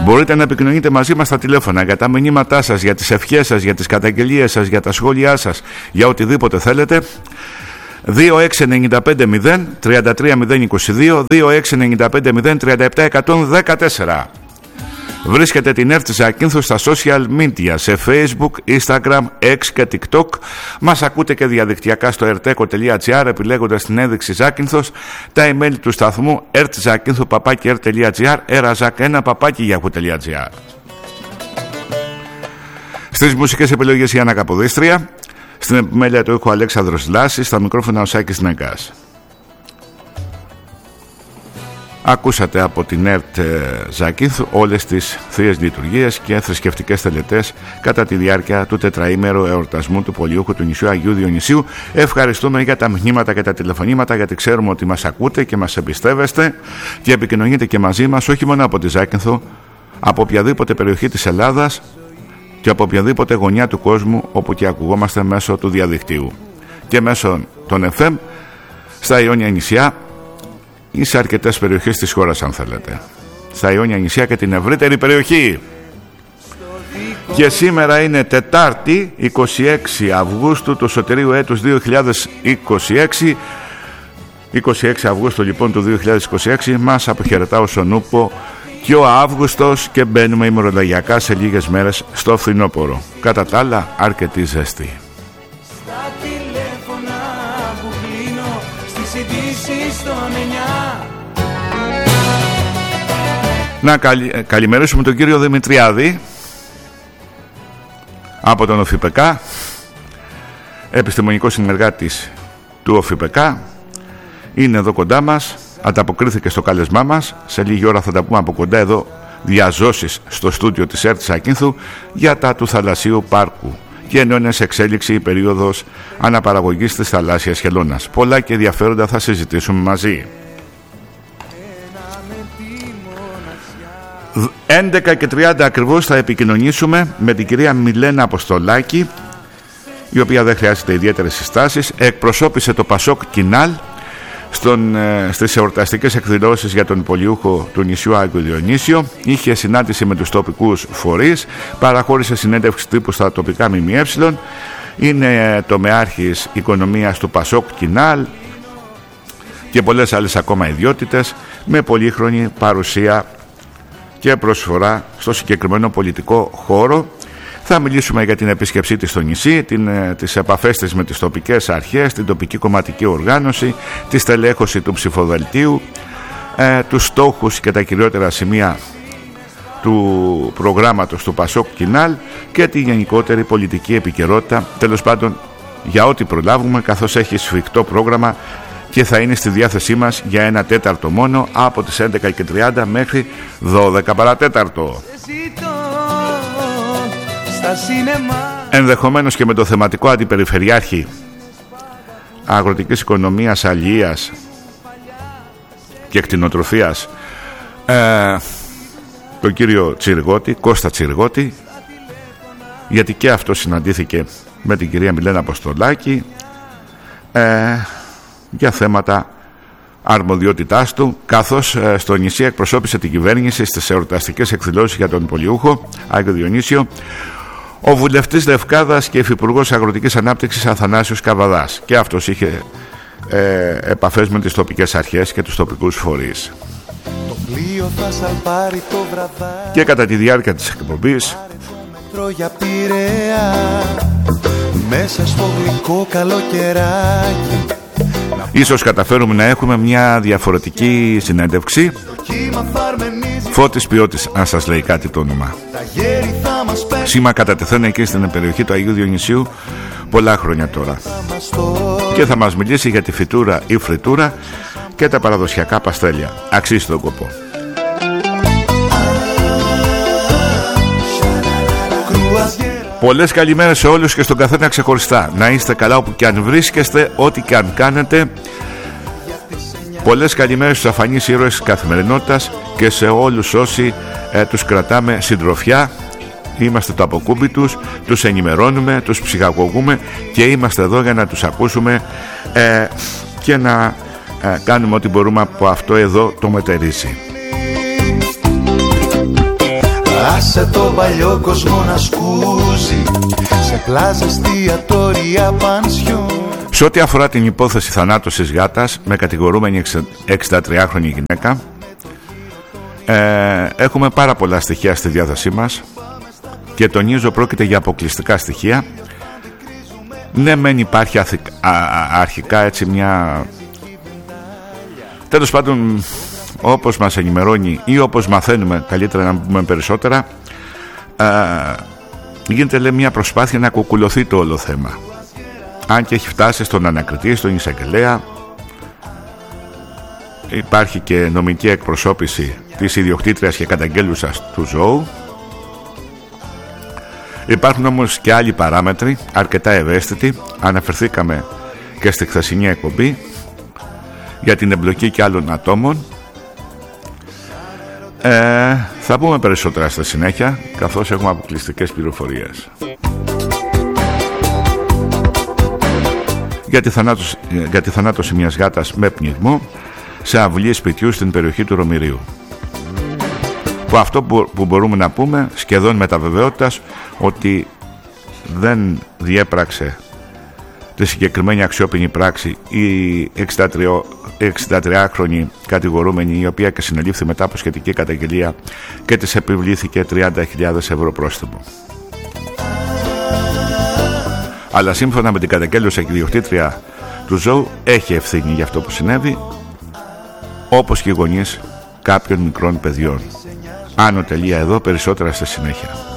Μπορείτε να επικοινωνείτε μαζί μας στα τηλέφωνα για τα μηνύματά σας, για τις ευχές σας, για τις καταγγελίες σας, για τα σχόλιά σας, για οτιδήποτε θέλετε. 2695 033 022, 2695 037 114. Βρίσκεται την ΕΡΤ Ζακίνθου στα social media, σε Facebook, Instagram, X και TikTok. Μας ακούτε και διαδικτυακά στο erteco.gr επιλέγοντας την ένδειξη Ζάκυνθος. Τα email του σταθμού ertzakinthu@ert.gr, erazak1@yahoo.gr. Στις μουσικές επιλογές η Άννα Καποδίστρια, στην επιμέλεια του ήχου Αλέξανδρος Λάσης, στα μικρόφωνα ο Σάκης Ναγκάς. Ακούσατε από την ΕΡΤ Ζακίνθου όλες τις θείες λειτουργίες και θρησκευτικές τελετές κατά τη διάρκεια του τετραήμερου εορτασμού του πολιούχου του νησιού Αγίου Διονυσίου. Ευχαριστούμε για τα μηνύματα και τα τηλεφωνήματα, γιατί ξέρουμε ότι μας ακούτε και μας εμπιστεύεστε και επικοινωνείτε και μαζί μας, όχι μόνο από τη Ζάκυνθο, από οποιαδήποτε περιοχή της Ελλάδας και από οποιαδήποτε γωνιά του κόσμου όπου και ακουγόμαστε μέσω του διαδικτύου και μέσω των FM στα Ιόνια νησιά ή σε αρκετές περιοχές της χώρας, αν θέλετε. Στα Ιόνια νησιά και την ευρύτερη περιοχή. Και σήμερα είναι Τετάρτη, 26 Αυγούστου του σωτηρίου έτους 2026. 26 Αυγούστου λοιπόν του 2026 μας αποχαιρετά ο Σονούπο και ο Αύγουστος και μπαίνουμε ημερολογιακά σε λίγες μέρες στο φθινόπωρο. Κατά τα άλλα, αρκετή ζέστη. Να καλημερίσουμε τον κύριο Δημητριάδη από τον ΟΦΙΠΕΚΑ, επιστημονικό συνεργάτης του ΟΦΙΠΕΚΑ. Είναι εδώ κοντά μας, ανταποκρίθηκε στο κάλεσμά μας. Σε λίγη ώρα θα τα πούμε από κοντά εδώ, διαζώσεις στο στούντιο της ΕΡΤ Ζακίνθου για τα του θαλασσίου πάρκου. Και ενώ είναι σε εξέλιξη η περίοδος αναπαραγωγής της θαλάσσιας χελώνας, πολλά και ενδιαφέροντα θα συζητήσουμε μαζί. 11:30 ακριβώς θα επικοινωνήσουμε με την κυρία Μιλένα Αποστολάκη, η οποία δεν χρειάζεται ιδιαίτερες συστάσεις. Εκπροσώπησε το Πασόκ Κινάλ στις εορταστικές εκδηλώσεις για τον πολιούχο του νησιού Άγιο Διονύσιο. Είχε συνάντηση με τους τοπικούς φορείς, παραχώρησε συνέντευξη τύπου στα τοπικά ΜΜΕ. Είναι τομεάρχης οικονομίας του Πασόκ Κινάλ και πολλές άλλες ακόμα ιδιότητες με πολύχρονη παρουσία και προσφορά στο συγκεκριμένο πολιτικό χώρο. Θα μιλήσουμε για την επίσκεψή της στο νησί, τις επαφές της με τις τοπικές αρχές, την τοπική κομματική οργάνωση, τη στελέχωση του ψηφοδελτίου, τους στόχους και τα κυριότερα σημεία του προγράμματος του Πασόκ Κινάλ και τη γενικότερη πολιτική επικαιρότητα, τέλος πάντων για ό,τι προλάβουμε, καθώς έχει σφιχτό πρόγραμμα και θα είναι στη διάθεσή μας για ένα τέταρτο μόνο, από τις 11:30 μέχρι 12 παρατέταρτο. Ενδεχομένως και με το θεματικό αντιπεριφερειάρχη αγροτικής οικονομίας, αλληλείας και κτηνοτροφίας, τον κύριο Τσιργότη, Κώστα Τσιργότη, γιατί και αυτό συναντήθηκε με την κυρία Μιλένα Αποστολάκη για θέματα αρμοδιότητάς του, καθώς στο νησί εκπροσώπησε την κυβέρνηση στις εορταστικές εκδηλώσεις για τον πολιούχο Άγιο Διονύσιο ο βουλευτής Λευκάδας και υφυπουργός Αγροτικής Ανάπτυξης Αθανάσιος Καβαδάς, και αυτός είχε επαφές με τις τοπικές αρχές και τους τοπικούς φορείς. Και κατά τη διάρκεια της εκπομπής μέσα στο γλυκό καλοκαιράκι ίσως καταφέρουμε να έχουμε μια διαφορετική συνέντευξη. Φώτης Ποιώτης, αν σας λέει κάτι το όνομα. Σήμα κατατεθέν εκεί στην περιοχή του Αγίου Διονυσίου πολλά χρόνια τώρα, και θα μας μιλήσει για τη φυτούρα ή φριτούρα και τα παραδοσιακά παστέλια. Αξίζει τον κόπο. Πολλές καλημέρες σε όλους και στον καθένα ξεχωριστά. Να είστε καλά όπου και αν βρίσκεστε, ό,τι και αν κάνετε. Πολλές καλημέρες στους αφανείς ήρωες της καθημερινότητας και σε όλους όσοι τους κρατάμε συντροφιά. Είμαστε το αποκούμπι τους, τους ενημερώνουμε, τους ψυχαγωγούμε και είμαστε εδώ για να τους ακούσουμε και να κάνουμε ό,τι μπορούμε από αυτό εδώ το μετερίζει. Άσε το παλιό κόσμο να σκούζει σε πλάζα, εστιατόρια, πανσιόν. Σε ό,τι αφορά την υπόθεση θανάτωσης γάτας με κατηγορούμενη 63χρονη γυναίκα, έχουμε πάρα πολλά στοιχεία στη διάθεσή μας και τονίζω πρόκειται για αποκλειστικά στοιχεία. Ναι, μεν υπάρχει αρχικά έτσι μια... Τέλος πάντων, όπως μας ενημερώνει ή όπως μαθαίνουμε, καλύτερα να πούμε περισσότερα, γίνεται, λέει, μια προσπάθεια να κουκουλωθεί το όλο θέμα. Αν και έχει φτάσει στον ανακριτή, στον εισαγγελέα. Υπάρχει και νομική εκπροσώπηση της ιδιοκτήτριας και καταγγέλουσας του ζώου. Υπάρχουν όμως και άλλοι παράμετροι αρκετά ευαίσθητοι. Αναφερθήκαμε και στη χθεσινή εκπομπή για την εμπλοκή και άλλων ατόμων. Θα πούμε περισσότερα στη συνέχεια, καθώς έχουμε αποκλειστικές πληροφορίες για τη θανάτωση μιας γάτας με πνιγμό σε αυλή σπιτιού στην περιοχή του Ρωμηρίου, που αυτό που μπορούμε να πούμε σχεδόν με τα βεβαιότητας ότι δεν διέπραξε τη συγκεκριμένη αξιόπινη πράξη η 63χρονη κατηγορούμενη, η οποία και συνελήφθη μετά από σχετική καταγγελία και της επιβλήθηκε 30.000 ευρώ πρόστιμο. Αλλά σύμφωνα με την καταγγέλουσα και ιδιοκτήτρια του ζώου έχει ευθύνη για αυτό που συνέβη, όπως και οι γονείς κάποιων μικρών παιδιών. Άνω τελεία εδώ, περισσότερα στη συνέχεια.